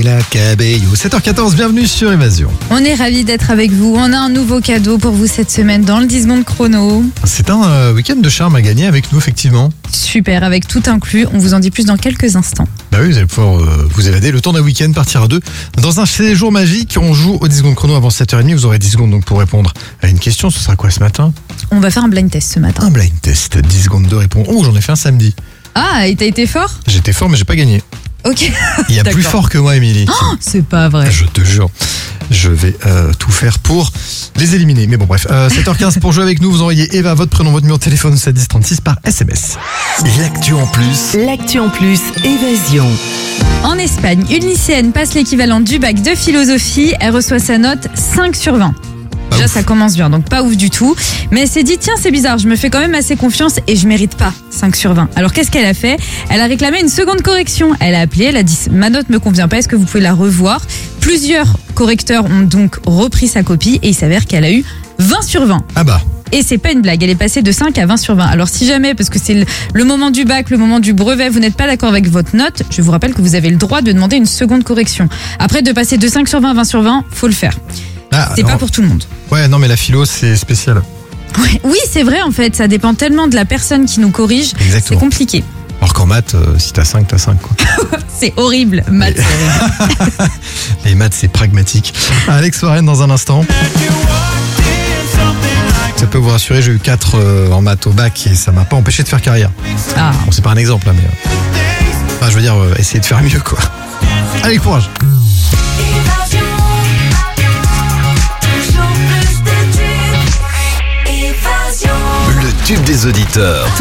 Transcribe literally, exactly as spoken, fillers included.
Camila Cabello. sept heures quatorze, bienvenue sur Évasion. On est ravis d'être avec vous. On a un nouveau cadeau pour vous cette semaine dans le dix secondes chrono. C'est un euh, week-end de charme à gagner avec nous, effectivement. Super, avec tout inclus. On vous en dit plus dans quelques instants. Bah oui, vous allez pouvoir euh, vous évader le temps d'un week-end, partir à deux. Dans un séjour magique, on joue au dix secondes chrono avant sept heures trente. Vous aurez dix secondes donc pour répondre à une question. Ce sera quoi ce matin? On va faire un blind test ce matin. Un blind test, dix secondes de réponse. Oh, j'en ai fait un samedi. Ah, et t'as été fort? J'étais fort, mais j'ai pas gagné. Ok. Il y a plus fort que moi, Émilie. Oh, c'est pas vrai. Je te jure. Je vais euh, tout faire pour les éliminer. Mais bon, bref. Euh, sept heures quinze pour jouer avec nous. Vous envoyez Eva, votre prénom, votre numéro de téléphone sept dix trente-six par S M S. L'actu en plus. L'actu en plus, Évasion. En Espagne, une lycéenne passe l'équivalent du bac de philosophie. Elle reçoit sa note cinq sur vingt. Pas Déjà, ouf. ça commence bien, donc pas ouf du tout. Mais elle s'est dit, tiens, c'est bizarre, je me fais quand même assez confiance et je mérite pas cinq sur vingt. Alors, qu'est-ce qu'elle a fait? Elle a réclamé une seconde correction. Elle a appelé, elle a dit, ma note me convient pas, est-ce que vous pouvez la revoir? Plusieurs correcteurs ont donc repris sa copie et il s'avère qu'elle a eu vingt sur vingt. Ah bah. Et c'est pas une blague, elle est passée de cinq à vingt sur vingt. Alors si jamais, parce que c'est le, le moment du bac, le moment du brevet, vous n'êtes pas d'accord avec votre note, je vous rappelle que vous avez le droit de demander une seconde correction. Après, de passer de cinq sur vingt à vingt sur vingt, faut le faire. Ah, C'est alors- pas pour tout le monde. Ouais, non, mais la philo, c'est spécial. Ouais. Oui, c'est vrai en fait, ça dépend tellement de la personne qui nous corrige, c'est Exactement. compliqué. Alors qu'en maths, euh, si t'as cinq, t'as cinq, quoi. C'est horrible, maths, c'est horrible. Les maths, c'est pragmatique. Alex Warren dans un instant. Ça peut vous rassurer, j'ai eu quatre euh, en maths au bac et ça m'a pas empêché de faire carrière. Ah. Bon, c'est pas un exemple là, mais. euh, Enfin, je veux dire, euh, essayer de faire mieux, quoi. Allez, courage. Le tube des auditeurs.